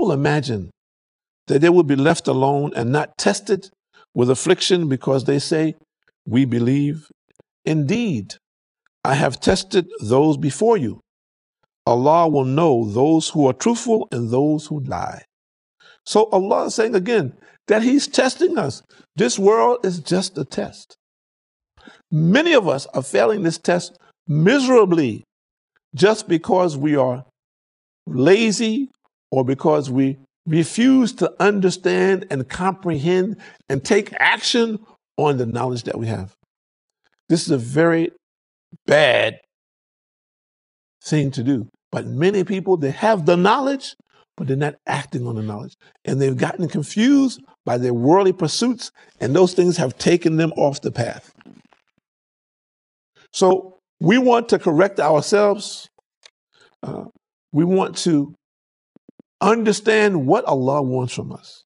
people imagine that they will be left alone and not tested with affliction because they say, we believe? Indeed, I have tested those before you. Allah will know those who are truthful and those who lie. So Allah is saying again that He's testing us. This world is just a test. Many of us are failing this test miserably just because we are lazy or because we refuse to understand and comprehend and take action on the knowledge that we have. This is a very bad thing to do. But many people, they have the knowledge, but they're not acting on the knowledge. And they've gotten confused by their worldly pursuits, and those things have taken them off the path. So we want to correct ourselves. We want to understand what Allah wants from us.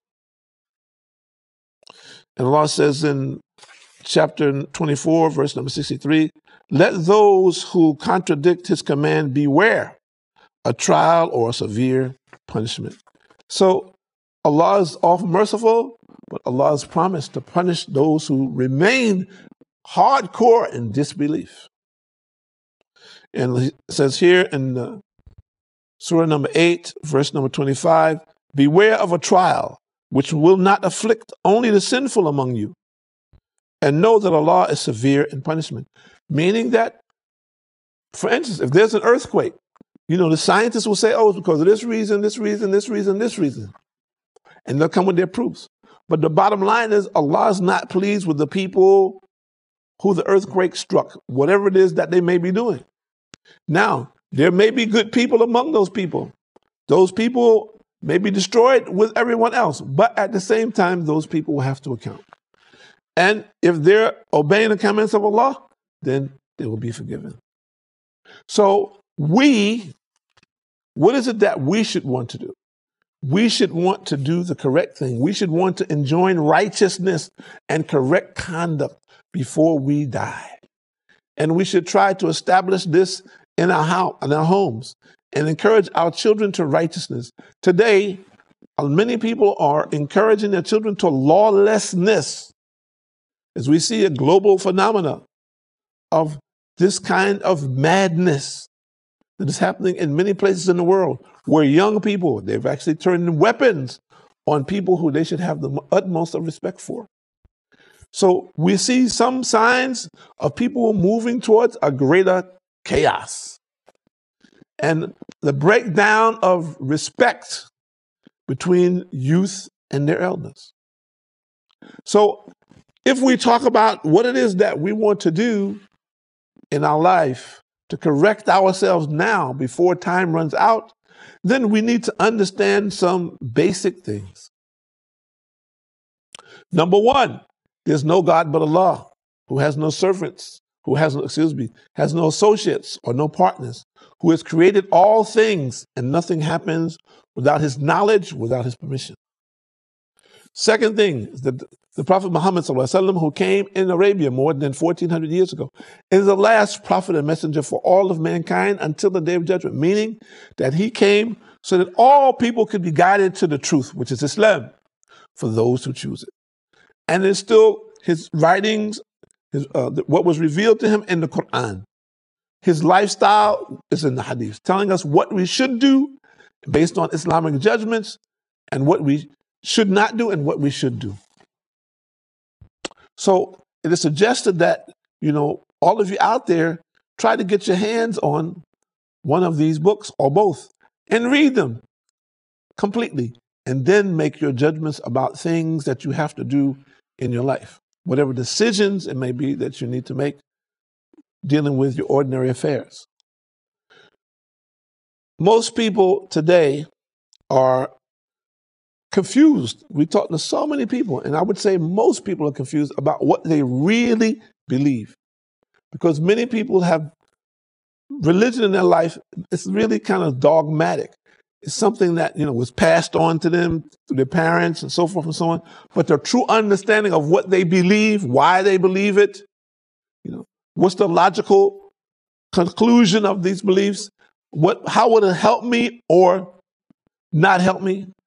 And Allah says in chapter 24, verse number 63, let those who contradict His command beware a trial or a severe punishment. So Allah is often merciful, but Allah has promised to punish those who remain hardcore in disbelief. And He says here in Surah number 8, verse number 25, beware of a trial which will not afflict only the sinful among you, and know that Allah is severe in punishment. Meaning that, for instance, if there's an earthquake, the scientists will say, oh, it's because of this reason, this reason, this reason, this reason. And they'll come with their proofs. But the bottom line is Allah is not pleased with the people who the earthquake struck, whatever it is that they may be doing. Now, there may be good people among those people. Those people may be destroyed with everyone else. But at the same time, those people will have to account. And if they're obeying the commandments of Allah, then they will be forgiven. So what is it that we should want to do? We should want to do the correct thing. We should want to enjoin righteousness and correct conduct before we die. And we should try to establish this in our homes and encourage our children to righteousness. Today, many people are encouraging their children to lawlessness, as we see a global phenomena of this kind of madness that is happening in many places in the world, where young people, they've actually turned weapons on people who they should have the utmost of respect for. So we see some signs of people moving towards a greater chaos and the breakdown of respect between youth and their elders. So if we talk about what it is that we want to do in our life to correct ourselves now before time runs out, then we need to understand some basic things. Number one, there's no God but Allah, who has no servants, who has no associates or no partners, who has created all things, and nothing happens without His knowledge, without His permission. Second thing is that the Prophet Muhammad ﷺ, who came in Arabia more than 1,400 years ago, is the last prophet and messenger for all of mankind until the day of judgment, meaning that he came so that all people could be guided to the truth, which is Islam, for those who choose it. And it's still his writings, what was revealed to him in the Quran. His lifestyle is in the Hadith, telling us what we should do based on Islamic judgments and what we should not do and what we should do. So it is suggested that, all of you out there, try to get your hands on one of these books or both and read them completely, and then make your judgments about things that you have to do in your life, whatever decisions it may be that you need to make dealing with your ordinary affairs. Most people today are confused. We talk to so many people, and I would say most people are confused about what they really believe. Because many people have religion in their life, it's really kind of dogmatic. It's something that, was passed on to them through their parents and so forth and so on. But their true understanding of what they believe, why they believe it, what's the logical conclusion of these beliefs, how would it help me or not help me?